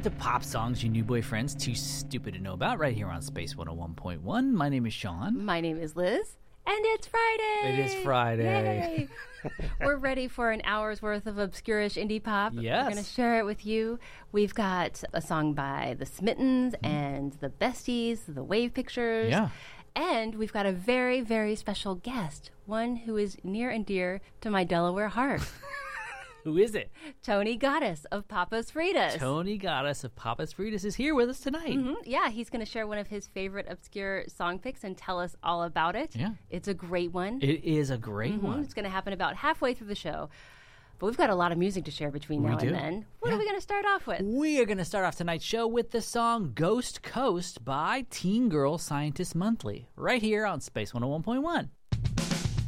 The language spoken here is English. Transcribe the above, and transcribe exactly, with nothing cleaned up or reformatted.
to Pop Songs You New Boyfriends Too Stupid to Know About right here on Space one oh one point one. My name is Sean. My name is Liz. And it's Friday! It is Friday. We're ready for an hour's worth of obscure-ish indie pop. Yes. We're going to share it with you. We've got a song by The Smittens mm. and The Besties, The Wave Pictures. Yeah. And we've got a very, very special guest, one who is near and dear to my Delaware heart. Who is it? Tony Goddess of Papa's Fritas. Tony Goddess of Papa's Fritas is here with us tonight. Mm-hmm. Yeah, he's going to share one of his favorite obscure song picks and tell us all about it. Yeah. It's a great one. It is a great mm-hmm. one. It's going to happen about halfway through the show. But we've got a lot of music to share between we now do. and then. What yeah. are we going to start off with? We are going to start off tonight's show with the song Ghost Coast by Teen Girl Scientist Monthly, right here on Space one oh one point one.